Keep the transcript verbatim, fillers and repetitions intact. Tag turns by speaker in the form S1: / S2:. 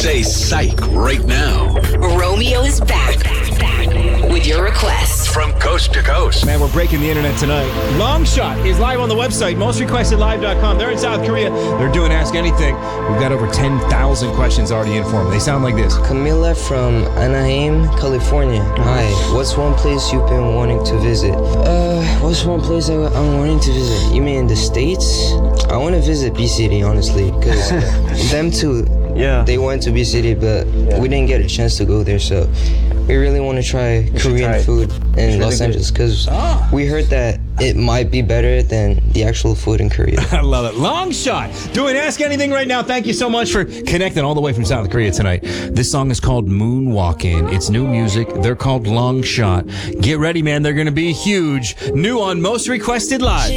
S1: Say psych right now.
S2: Romeo is back, back, back with your requests.
S1: From coast to coast.
S3: Man, we're breaking the internet tonight. Long Shot is live on the website, most requested live dot com. They're in South Korea. They're doing Ask Anything. We've got over ten thousand questions already in for them. They sound like this.
S4: Camila from Anaheim, California. Hi, what's one place you've been wanting to visit? Uh, what's one place I, I'm wanting to visit? You mean in the States? I want to visit B-City, honestly, because them two,
S5: Yeah.
S4: they went to B-City, but
S5: Yeah.
S4: we didn't get a chance to go there, so we really want to try
S5: should
S4: Korean
S5: try it.
S4: food in
S5: It's
S4: Los
S5: really
S4: Angeles, because
S3: Ah.
S4: we heard that it might be better than the actual food in Korea.
S3: I love it. Long Shot doing Ask Anything right now. Thank you so much for connecting all the way from South Korea tonight. This song is called Moonwalkin'. It's new music. They're called Long Shot. Get ready, man. They're going to be huge. New on Most Requested Live.